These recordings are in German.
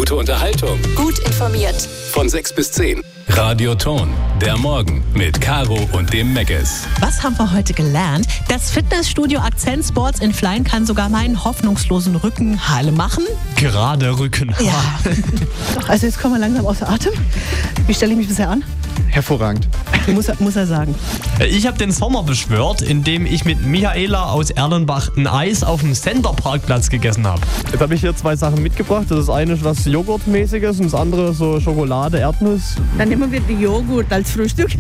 Gute Unterhaltung. Gut informiert. Von 6 bis 10. Radioton. Der Morgen mit Caro und dem Meckes. Was haben wir heute gelernt? Das Fitnessstudio Accent Sports in Flein kann sogar meinen hoffnungslosen Rücken heile machen. Gerade Rücken. Ja. Also jetzt kommen wir langsam außer Atem. Wie stelle ich mich bisher an? Hervorragend. Muss er sagen. Ich habe den Sommer beschwört, indem ich mit Michaela aus Erlenbach ein Eis auf dem Center-Parkplatz gegessen habe. Jetzt habe ich hier 2 Sachen mitgebracht. Das eine ist was Joghurtmäßiges und das andere so Schokolade, Erdnuss. Dann nehmen wir die Joghurt als Frühstück.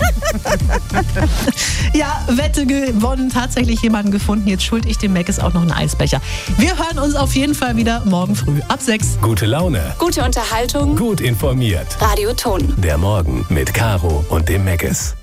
Ja, Wette gewonnen. Tatsächlich jemanden gefunden. Jetzt schuld ich dem Meckes auch noch einen Eisbecher. Wir hören uns auf jeden Fall wieder morgen früh ab 6. Gute Laune. Gute Unterhaltung. Gut informiert. Radioton. Der Morgen mit Caro und dem Meckes.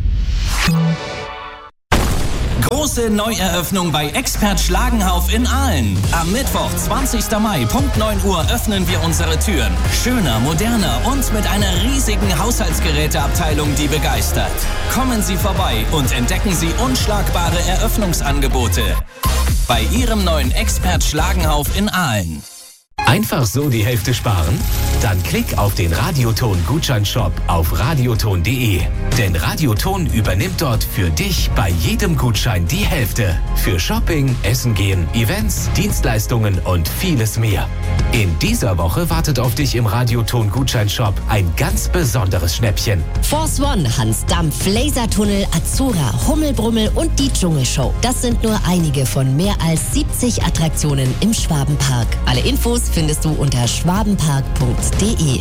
Große Neueröffnung bei Expert Schlagenhauf in Aalen. Am Mittwoch, 20. Mai, Punkt 9 Uhr öffnen wir unsere Türen. Schöner, moderner und mit einer riesigen Haushaltsgeräteabteilung, die begeistert. Kommen Sie vorbei und entdecken Sie unschlagbare Eröffnungsangebote bei Ihrem neuen Expert Schlagenhauf in Aalen. Einfach so die Hälfte sparen? Dann klick auf den Radioton-Gutscheinshop auf radioton.de. Denn Radioton übernimmt dort für dich bei jedem Gutschein die Hälfte. Für Shopping, Essen gehen, Events, Dienstleistungen und vieles mehr. In dieser Woche wartet auf dich im Radioton-Gutscheinshop ein ganz besonderes Schnäppchen. Force One, Hans Dampf, Lasertunnel, Azura, Hummelbrummel und die Dschungelshow. Das sind nur einige von mehr als 70 Attraktionen im Schwabenpark. Alle Infos findest du unter schwabenpark.de.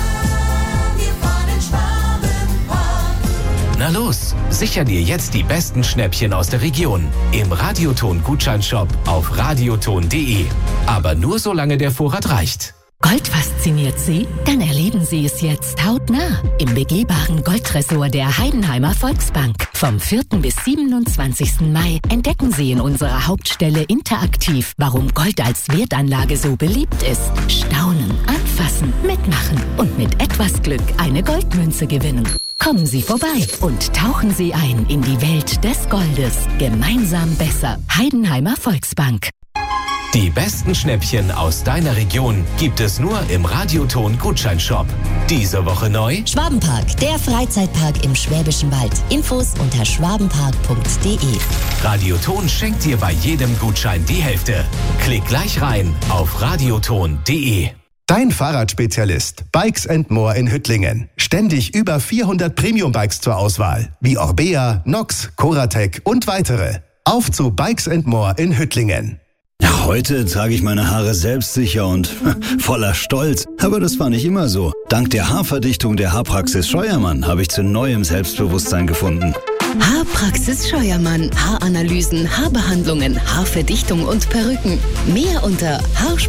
Na los, sicher dir jetzt die besten Schnäppchen aus der Region im Radioton-Gutscheinshop auf radioton.de. Aber nur solange der Vorrat reicht. Gold fasziniert Sie? Dann erleben Sie es jetzt hautnah im begehbaren Goldtresor der Heidenheimer Volksbank. Vom 4. bis 27. Mai entdecken Sie in unserer Hauptstelle interaktiv, warum Gold als Wertanlage so beliebt ist. Staunen, anfassen, mitmachen und mit etwas Glück eine Goldmünze gewinnen. Kommen Sie vorbei und tauchen Sie ein in die Welt des Goldes. Gemeinsam besser. Heidenheimer Volksbank. Die besten Schnäppchen aus deiner Region gibt es nur im Radioton-Gutscheinshop. Diese Woche neu: Schwabenpark, der Freizeitpark im Schwäbischen Wald. Infos unter schwabenpark.de. Radioton schenkt dir bei jedem Gutschein die Hälfte. Klick gleich rein auf radioton.de. Dein Fahrradspezialist Bikes & More in Hüttlingen. Ständig über 400 Premium-Bikes zur Auswahl, wie Orbea, Nox, Coratec und weitere. Auf zu Bikes & More in Hüttlingen. Ja, heute trage ich meine Haare selbstsicher und voller Stolz. Aber das war nicht immer so. Dank der Haarverdichtung der Haarpraxis Scheuermann habe ich zu neuem Selbstbewusstsein gefunden. Haarpraxis Scheuermann. Haaranalysen, Haarbehandlungen, Haarverdichtung und Perücken. Mehr unter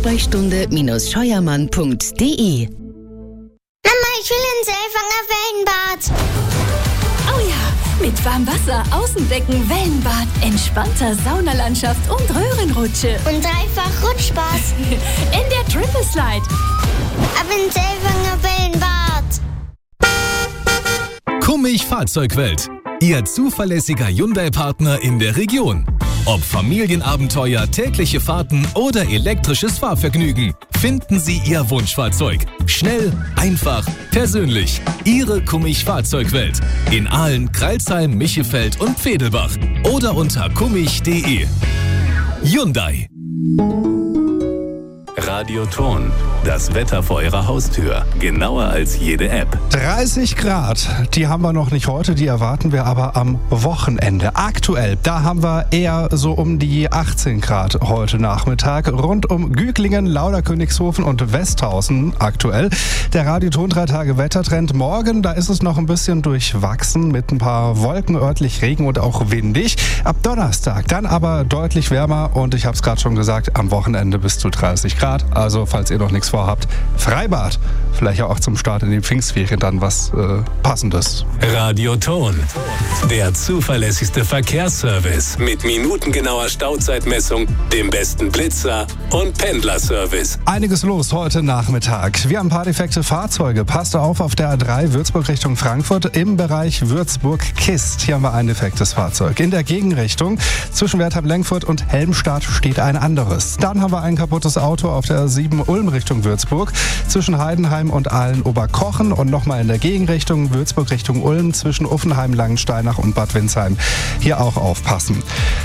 haarsprechstunde-scheuermann.de. Mama, ich will ins Elfanger Wellenbad. Oh ja, mit Warmwasser, Außenbecken, Wellenbad, entspannter Saunalandschaft und Röhrenrutsche. Und dreifach Rutschspaß. In der Triple Slide. Ab ins Elfanger Wellenbad. Kummig Fahrzeugwelt. Ihr zuverlässiger Hyundai-Partner in der Region. Ob Familienabenteuer, tägliche Fahrten oder elektrisches Fahrvergnügen, finden Sie Ihr Wunschfahrzeug. Schnell, einfach, persönlich. Ihre Kummig Fahrzeugwelt. In Aalen, Crailsheim, Michefeld und Pfedelbach. Oder unter kummig.de. Hyundai. Radioton. Das Wetter vor Ihrer Haustür. Genauer als jede App. 30 Grad, die haben wir noch nicht heute, die erwarten wir aber am Wochenende. Aktuell, da haben wir eher so um die 18 Grad heute Nachmittag. Rund um Güglingen, Lauderkönigshofen und Westhausen aktuell. Der Radioton 3 Tage Wettertrend. Morgen, da ist es noch ein bisschen durchwachsen mit ein paar Wolken, örtlich Regen und auch windig. Ab Donnerstag dann aber deutlich wärmer und ich habe es gerade schon gesagt, am Wochenende bis zu 30 Grad. Also falls ihr noch nichts vorhabt, Freibad. Vielleicht auch zum Start in die Pfingstferien dann was Passendes. Radioton. Der zuverlässigste Verkehrsservice mit minutengenauer Stauzeitmessung, dem besten Blitzer und Pendlerservice. Einiges los heute Nachmittag. Wir haben ein paar defekte Fahrzeuge. Passt auf der A3 Würzburg Richtung Frankfurt im Bereich Würzburg-Kist. Hier haben wir ein defektes Fahrzeug. In der Gegenrichtung zwischen Wertheim-Lengfurt und Helmstadt steht ein anderes. Dann haben wir ein kaputtes Auto auf der 7 Ulm Richtung Würzburg zwischen Heidenheim und Aalen-Oberkochen und nochmal in der Gegenrichtung Würzburg Richtung Ulm zwischen Uffenheim, Langensteinach und Bad Windsheim. Hier auch aufpassen.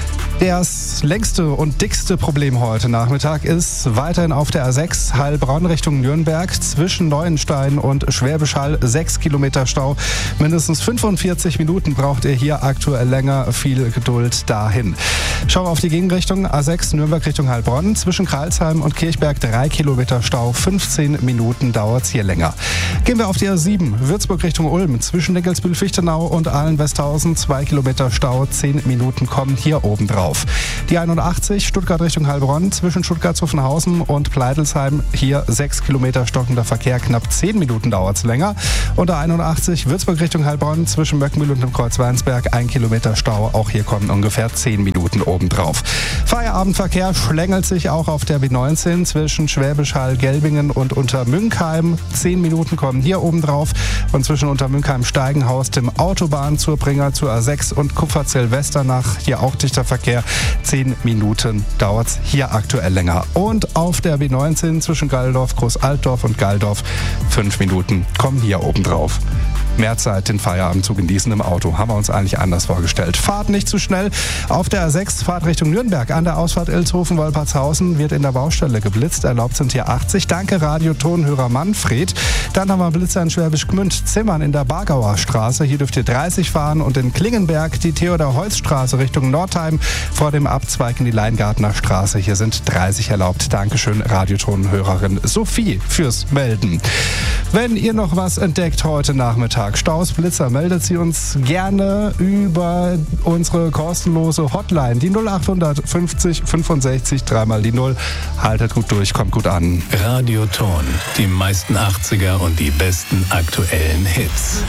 Das längste und dickste Problem heute Nachmittag ist weiterhin auf der A6 Heilbronn Richtung Nürnberg zwischen Neuenstein und Schwäbisch Hall 6 Kilometer Stau. Mindestens 45 Minuten braucht ihr hier aktuell länger. Viel Geduld dahin. Schauen wir auf die Gegenrichtung. A6 Nürnberg Richtung Heilbronn zwischen Kralsheim und Kirchberg 3 Kilometer Stau. 15 Minuten dauert es hier länger. Gehen wir auf die A7 Würzburg Richtung Ulm zwischen Nickelsbühl-Fichtenau und Aalen-Westhausen 2 Kilometer Stau. 10 Minuten kommen hier oben drauf. Die 81 Stuttgart Richtung Heilbronn zwischen Stuttgart-Zuffenhausen und Pleidelsheim. Hier 6 Kilometer stockender Verkehr, knapp 10 Minuten dauert es länger. Und der 81 Würzburg Richtung Heilbronn zwischen Möckmühl und dem Kreuz Weinsberg 1 Kilometer Stau. Auch hier kommen ungefähr 10 Minuten obendrauf. Feierabendverkehr schlängelt sich auch auf der B19 zwischen Schwäbisch Hall, Gelbingen und Untermünkheim. 10 Minuten kommen hier obendrauf. Und zwischen Untermünkheim, Steigenhaus, dem Autobahnzubringer zur A6 und Kupferzell-Westernach. Hier auch dichter Verkehr. 10 Minuten dauert es hier aktuell länger. Und auf der B19 zwischen Galldorf, Großaltdorf und Galldorf 5 Minuten kommen hier oben drauf. Mehr Zeit, den Feierabend zu genießen im Auto. Haben wir uns eigentlich anders vorgestellt. Fahrt nicht zu schnell. Auf der A6 Fahrt Richtung Nürnberg. An der Ausfahrt Ilshofen-Wolpertshausen wird in der Baustelle geblitzt. Erlaubt sind hier 80. Danke Radiotonhörer Manfred. Dann haben wir Blitzer in Schwäbisch Gmünd. Zimmern in der Bargauer Straße. Hier dürft ihr 30 fahren. Und in Klingenberg die Theodor-Heuss-Straße Richtung Nordheim. Vor dem Abzweig in die Leingartner Straße. Hier sind 30 erlaubt. Dankeschön Radiotonhörerin Sophie fürs Melden. Wenn ihr noch was entdeckt heute Nachmittag, Staus, Blitzer, meldet sie uns gerne über unsere kostenlose Hotline, die 0800 50 65 3 die 0. Haltet gut durch, kommt gut an. Radioton, die meisten 80er und die besten aktuellen Hits.